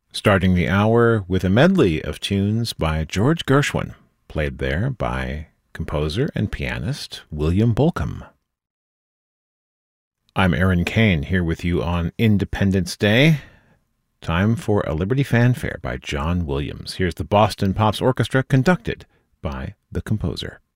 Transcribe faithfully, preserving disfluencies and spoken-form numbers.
starting the hour with a medley of tunes by George Gershwin, played there by composer and pianist William Bolcom. I'm Aaron Kane, here with you on Independence Day. Time for a Liberty Fanfare by John Williams. Here's the Boston Pops Orchestra, conducted by the composer.